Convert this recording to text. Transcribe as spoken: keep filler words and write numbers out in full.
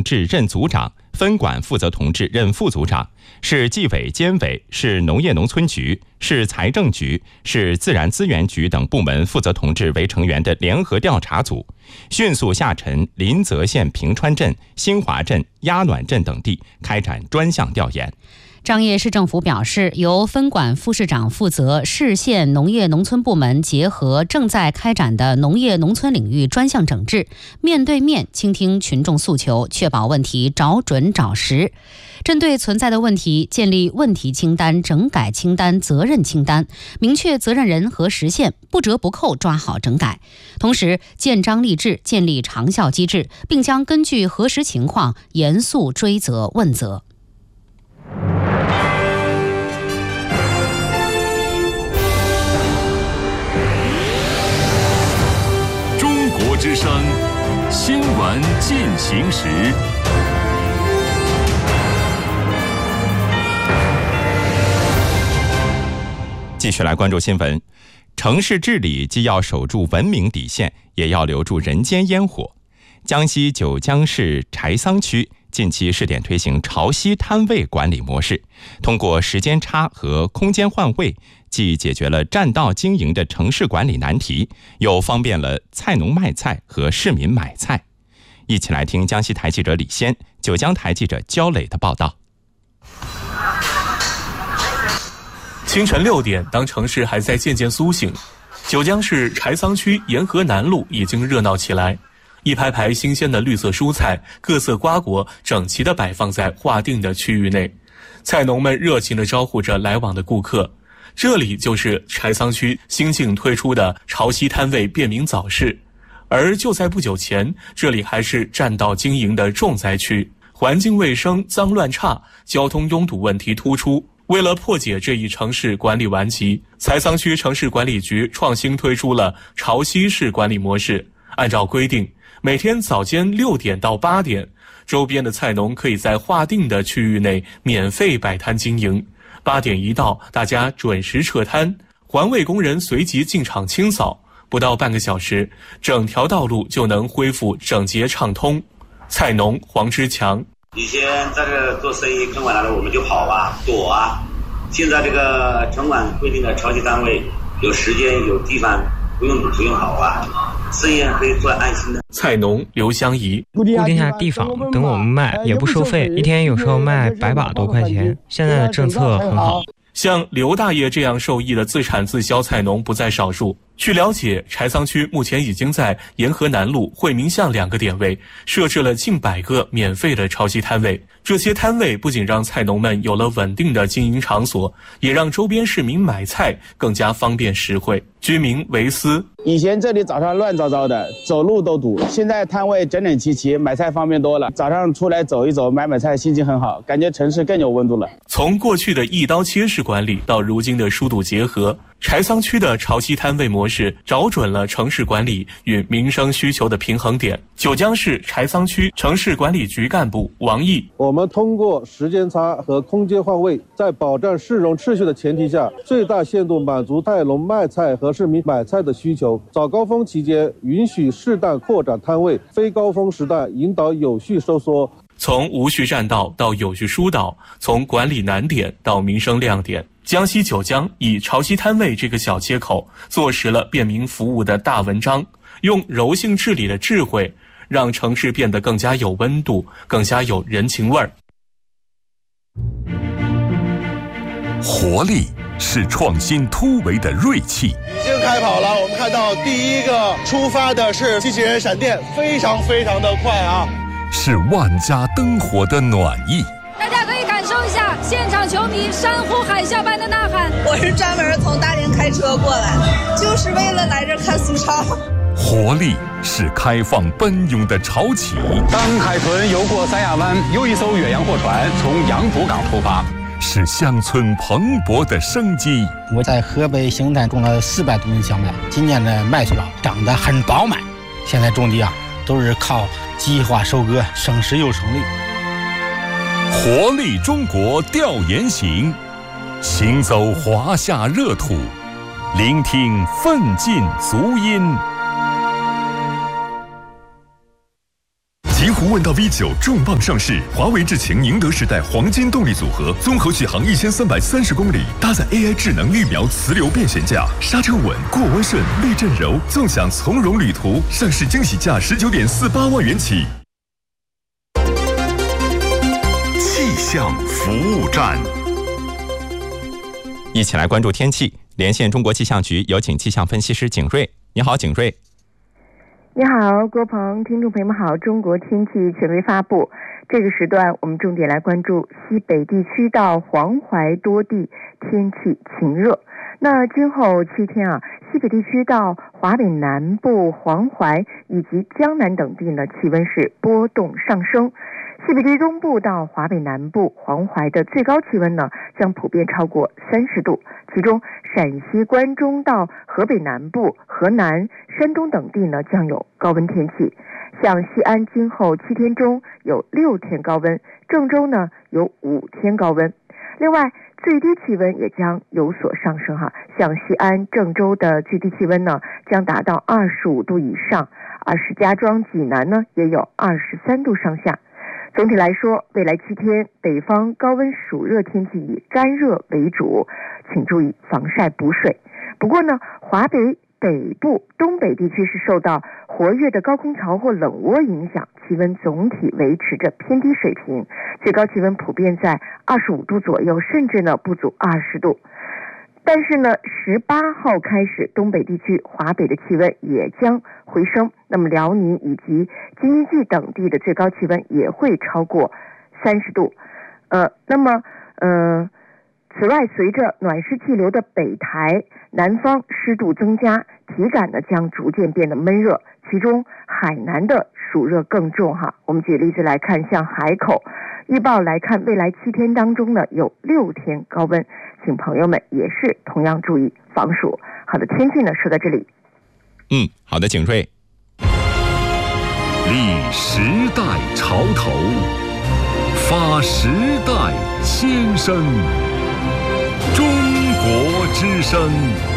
志任组长，分管负责同志任副组长，市纪委监委、市农业农村局、市财政局、市自然资源局等部门负责同志为成员的联合调查组，迅速下沉临泽县平川镇、新华镇、鸭暖镇等地，开展专项调研。 张掖市政府表示，由分管副市长负责市县农业农村部门结合正在开展的农业农村领域专项整治，面对面倾听群众诉求，确保问题找准找实。针对存在的问题，建立问题清单、整改清单、责任清单，明确责任人和时限，不折不扣抓好整改。同时，建章立制，建立长效机制，并将根据核实情况严肃追责问责。 之声新闻进行时， 继续来关注新闻。城市治理既要守住文明底线，也要留住人间烟火。江西九江市柴桑区近期试点推行潮汐摊位管理模式，通过时间差和空间换位，既解决了占道经营的城市管理难题，又方便了菜农卖菜和市民买菜。一起来听江西台记者李先、九江台记者焦磊的报道。 清晨六点，当城市还在渐渐苏醒，九江市柴桑区沿河南路已经热闹起来。一排排新鲜的绿色蔬菜，各色瓜果整齐地摆放在划定的区域内，菜农们热情地招呼着来往的顾客。这里就是柴桑区新近推出的潮汐摊位便民早市，而就在不久前，这里还是占道经营的重灾区，环境卫生脏乱差，交通拥堵问题突出。为了破解这一城市管理顽疾，柴桑区城市管理局创新推出了潮汐式管理模式。按照规定，每天早间六点到八点，周边的菜农可以在划定的区域内免费摆摊经营。八点一到，大家准时撤摊，环卫工人随即进场清扫，不到半个小时，整条道路就能恢复整洁畅通。菜农黄之强： 以前在这个做生意，城管来了我们就跑啊躲啊，现在这个城管规定的潮汐单位有时间有地方，不用不用跑啊，生意可以做安心的。 菜农刘香怡： 固定下地方等我们卖，也不收费，一天有时候卖百把多块钱。现在的政策很好。 像刘大爷这样受益的自产自销菜农不在少数。据了解，柴桑区目前已经在沿河南路、惠民巷两个点位设置了近百个免费的潮汐摊位。这些摊位不仅让菜农们有了稳定的经营场所，也让周边市民买菜更加方便实惠。居民维斯： 以前这里早上乱糟糟的，走路都堵，现在摊位整整齐齐，买菜方便多了。早上出来走一走，买买菜，心情很好，感觉城市更有温度了。 从过去的一刀切式管理到如今的疏堵结合，柴桑区的潮汐摊位模式找准了城市管理与民生需求的平衡点。九江市柴桑区城市管理局干部王毅： 我们通过时间差和空间换位，在保障市容秩序的前提下，最大限度满足菜农卖菜和市民买菜的需求。早高峰期间允许适当扩展摊位，非高峰时段引导有序收缩。 从无序占道到有序疏导，从管理难点到民生亮点，江西九江以潮汐摊位这个小切口做实了便民服务的大文章，用柔性治理的智慧，让城市变得更加有温度，更加有人情味儿。 活力是创新突围的锐气。 已经开跑了，我们看到第一个出发的是机器人闪电，非常非常的快啊！ 是万家灯火的暖意。 大家可以感受一下现场球迷山呼海啸般的呐喊。 我是专门从大连开车过来的，就是为了来这看苏超。 活力是开放奔涌的潮起。 当海豚游过三亚湾，又一艘远洋货船从杨浦港出发。 是乡村蓬勃的生机。 我在河北邢台种了四百多亩小麦，今年的麦穗啊长得很饱满。现在种地啊都是靠计划收割，省时又省力。 活力中国调研行，行走华夏热土，聆听奋进足音。集狐问道 V 九 重磅上市，华为智擎宁德时代黄金动力组合，综合续航一千三百三十公里，搭载 A I 智能预瞄磁流变悬架，刹车稳，过弯顺，避震柔，纵享从容旅途。上市惊喜价十九点四八万元起。 气象服务站， 一起来关注天气。连线中国气象局，有请气象分析师景瑞。你好，景瑞。 你好，郭鹏，听众朋友们好。中国天气权威发布，这个时段我们重点来关注西北地区到黄淮多地天气晴热。那今后七天啊，西北地区到华北南部、黄淮以及江南等地呢，气温是波动上升。西北地区东部到华北南部、黄淮的最高气温呢，将普遍超过三十度。其中，陕西关中到河北南部、河南、山东等地呢，将有高温天气。像西安今后七天中有六天高温，郑州呢有五天高温。另外，最低气温也将有所上升哈，像西安、郑州的最低气温呢将达到二十五度以上，而石家庄、济南呢也有二十三度上下。总体来说，未来七天北方高温暑热天气以干热为主，请注意防晒补水。不过呢，华北北部、东北地区是受到活跃的高空槽或冷涡影响，气温总体维持着偏低水平，最高气温普遍在二十五度左右，甚至呢不足二十度。但是呢，十八号开始，东北地区、华北的气温也将回升。那么，辽宁以及京津冀等地的最高气温也会超过三十度。呃，那么，呃，此外，随着暖湿气流的北抬，南方湿度增加，体感呢将逐渐变得闷热。其中，海南的暑热更重哈。我们举例子来看，像海口预报来看，未来七天当中呢有六天高温，请朋友们也是同样注意防暑。好的，天气呢说到这里。 嗯，好的，景瑞。 立时代潮头，发时代千声，中国之声。